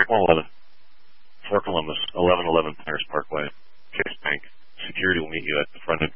111. For Columbus, 1111 Paris Parkway. Chase Bank. Security will meet you at the front of